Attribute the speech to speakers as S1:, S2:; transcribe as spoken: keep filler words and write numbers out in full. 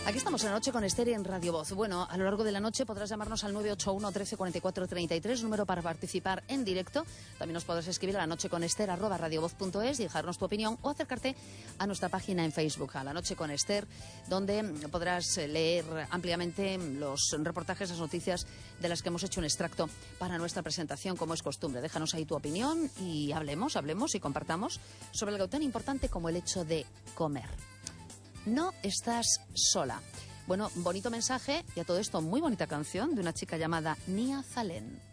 S1: Aquí estamos en la noche con Esther y en Radio Voz. Bueno, a lo largo de la noche podrás llamarnos al nueve ocho uno, trece, cuarenta y cuatro, treinta y tres, número para participar en directo. También nos podrás escribir a la noche con Esther arroba radiovoz punto es y dejarnos tu opinión o acercarte a nuestra página en Facebook, a La Noche con Esther, donde podrás leer ampliamente los reportajes, las noticias de las que hemos hecho un extracto para nuestra presentación, como es costumbre. Déjanos ahí tu opinión y hablemos, hablemos y compartamos sobre algo tan importante como el hecho de comer. No estás sola. Bueno, bonito mensaje y a todo esto muy bonita canción de una chica llamada Nia Zalén.